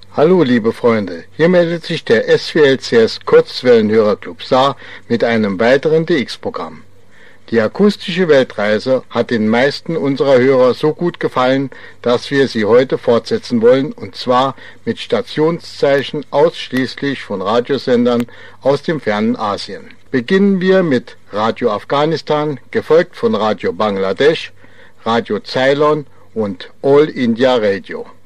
Hallo liebe Freunde, hier meldet sich der SWLCS Kurzwellenhörerclub Saar mit einem weiteren DX-Programm. Die akustische Weltreise hat den meisten unserer Hörer so gut gefallen, dass wir sie heute fortsetzen wollen, und zwar mit Stationszeichen ausschließlich von Radiosendern aus dem fernen Asien. Beginnen wir mit Radio Afghanistan, gefolgt von Radio Bangladesch, Radio Ceylon und All India Radio.